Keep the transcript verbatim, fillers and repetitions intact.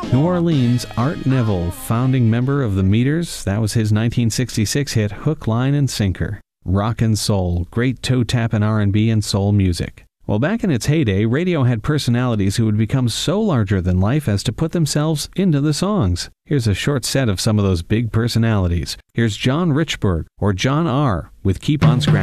New Orleans, Art Neville, founding member of the Meters. That was his nineteen sixty-six hit, Hook, Line, and Sinker. Rock and soul, great toe-tapping R and B and soul music. Well, back in its heyday, radio had personalities who would become so larger than life as to put themselves into the songs. Here's a short set of some of those big personalities. Here's John Richburg, or John R., with Keep on Scratching.